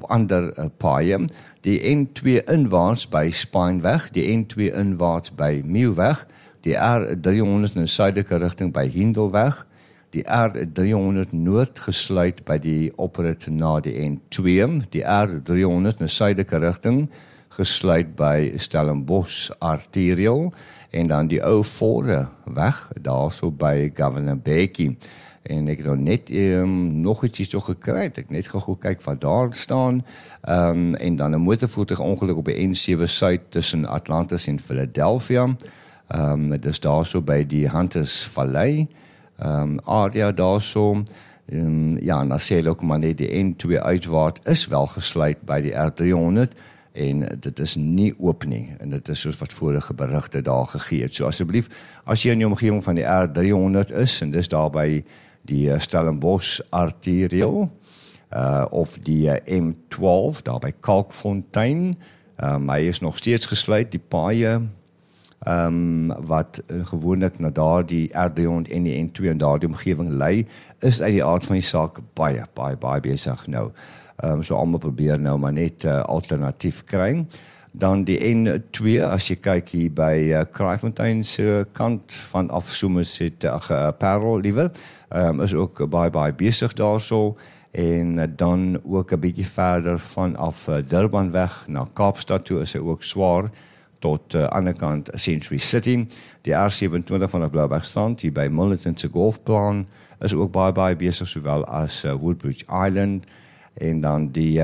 ander paaie. Die N2 inwaarts by Spynweg, die N2 inwaarts by Nieuwweg, die R300 in suidelike rigting by Hindelweg, die R300 noord gesluit by die oprit na die N2, die R300 in suidelike rigting gesluit by Stellenbosch Arterial, en dan die ou Voreweg, daar so by Governor Bekkie. En ek het nou net nog iets so gekry, ek net gou kyk wat daar staan, en dan 'n motorvoertuigongeluk op die N7 Suid tussen Atlantis en Philadelphia, dit is daar so by die Hunters Vallei, area daar so, ja, en dan sê hulle ook maar net die N2 uitwaarts is wel gesluit by die R300, en dit is nie oop nie, en dit is soos wat vorige berigte daar gegee het. So asseblief, as jy in die omgewing van die R300 is, en dis daar by die Stellenbosch Arterial, of die M12, daar by Kalkfontein, hy is nog steeds gesluit, die paaie, wat gewoonlik na daar die R300 en die N2 en daar die omgewing lei, is uit die aard van die saak baie besig nou. So almal probeer nou maar net alternatief kry. Dan die N2, as jy kyk hier by Kraaifontein se kant vanaf Somerset, Parel liewer, is ook baie besig daarso, en dan ook 'n bietjie verder vanaf Durbanweg na Kaapstad toe is hy ook swaar, tot ander kant Century City, die R27 vanaf Bloubergstrand, hier by Milnerton se golfplan, is ook baie besig, sowel as Woodbridge Island, en dan die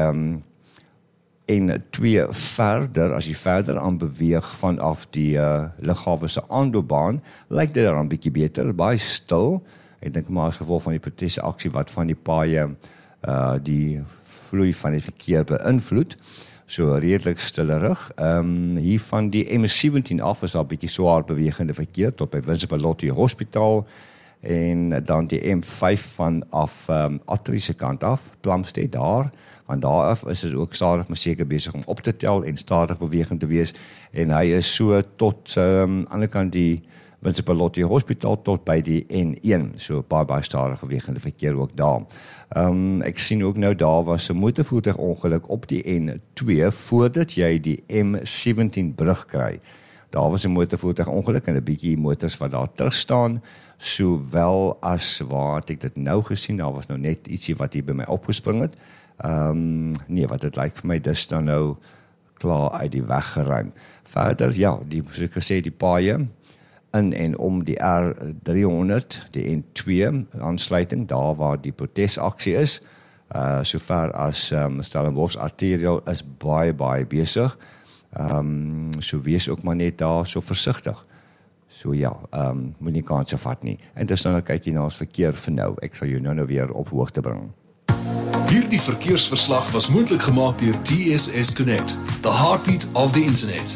N2 verder, as jy verder aan beweeg vanaf die Lughawe se aanloopbaan, lyk dit dan 'n bietjie beter, baie stil. Ek dink maar as gevolg van die protesaksie wat van die paaie die vloei van die verkeer beïnvloed, so redelik stillerig. Hier van die M17 af is daar 'n bietjie swaar bewegende verkeer tot by Winsibalottie Hospitaal, en dan die M5 vanaf Atterie se kant af, Plumstead daar, van daar af is dit ook stadig maar seker besig om op te tel en stadig bewegend te wees, en hy is so tot ander kant die Winsibalottie Hospitaal tot by die N1, so baie stadig bewegende verkeer ook daar. Ek sien ook nou daar was 'n motorvoertuigongeluk op die N2 voordat jy die M17 brug kry. Daar was 'n motorvoertuigongeluk en 'n bietjie motors wat daar terug staan, sowel as waar het ek dit nou gesien, daar was nou net ietsie wat hier by my opgespring het. Nee, wat dit lyk vir my, dis dan nou klaar uit die weg geruim. Verder, ja, soos ek gesê, die paaie in en om die R300, die N2 aansluiting, daar waar die protesaksie is, sover as Stellenbosch Arterial is baie besig, so wees ook maar net daar so versigtig. So ja, moet nie kanse vat nie. En dis nou kyk jy na ons verkeer vir nou. Ek sal jou nou weer op hoogte bring. Hierdie verkeersverslag was moontlik gemaak deur TSS Connect, the heartbeat of the internet.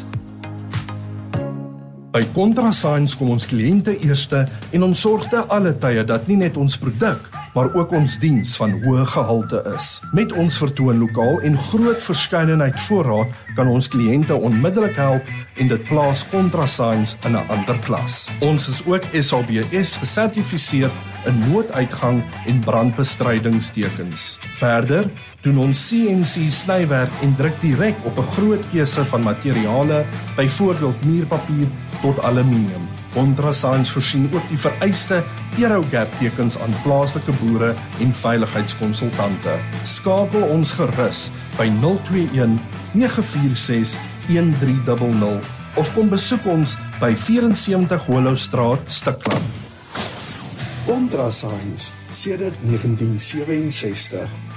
By ContraScience kom ons kliënte eerste en ons sorg te alle tye dat nie net ons produk, maar ook ons diens van hoë gehalte is. Met ons vertoonlokaal en groot verskeidenheid voorraad kan ons kliënte onmiddellik help en dit plaas ContraScience in 'n ander klas. Ons is ook SABS gesertifiseer in nooduitgang en brandbestrydingstekens. Verder doen ons CNC snywerk en druk direk op 'n groot keuse van materiale, byvoorbeeld muurpapier tot aluminium. ContraScience voorsien ook die vereiste Aerogap tekens aan plaaslike boere en veiligheidskonsultante. Skakel ons gerus by 021 946 1300 of kom besoek ons by 74 Hollowstraat, Stikland. ContraScience sedert 1967.